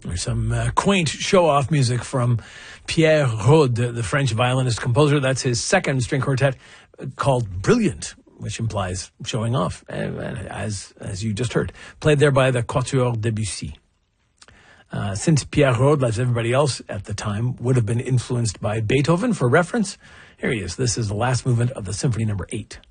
Some quaint show-off music from Pierre Rode, the French violinist-composer. That's his second string quartet called Brilliant, which implies showing off, as you just heard. Played there by the Quatuor Debussy. Since Pierre Rode, like everybody else at the time, would have been influenced by Beethoven for reference, here he is. This is the last movement of the Symphony No. 8.